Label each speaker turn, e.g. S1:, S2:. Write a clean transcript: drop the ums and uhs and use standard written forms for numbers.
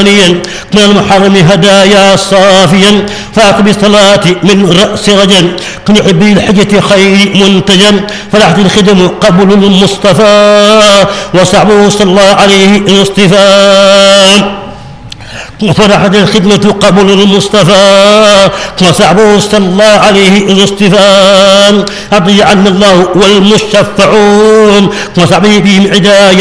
S1: ثانيا من المحرم هدايا صافيا فاقم الصلاة من رأس رجل كن يحب الحجة خير منتجا فلحت الخدم قبل المصطفى وصعبه صلى الله عليه الاصطفاء وفرحت الخدمة قبل المصطفى وصعبه صلى الله عليه الاصطفاء أطيع عنا الله والمشفعون وصعبه بهم عداية